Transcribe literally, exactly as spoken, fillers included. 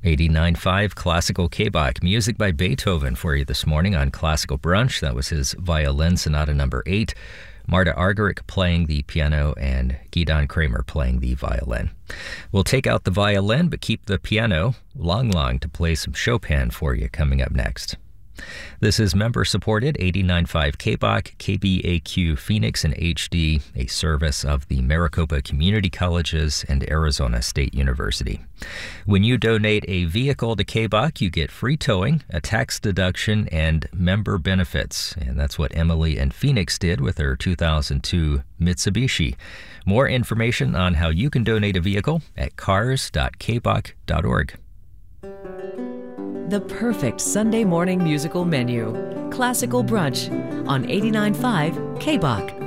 eighty-nine point five Classical K-Bach, music by Beethoven for you this morning on Classical Brunch. That was his Violin Sonata number eight. Marta Argerich playing the piano and Gidon Kramer playing the violin. We'll take out the violin but keep the piano. Lang Lang to play some Chopin for you coming up next. This is member-supported eighty-nine point five K-Bach, K B A Q Phoenix in H D, a service of the Maricopa Community Colleges and Arizona State University. When you donate a vehicle to K-Bach, you get free towing, a tax deduction, and member benefits. And that's what Emily in Phoenix did with her two thousand two Mitsubishi. More information on how you can donate a vehicle at cars dot k bach dot org. The perfect Sunday morning musical menu. Classical Brunch on eighty-nine point five K-Bach.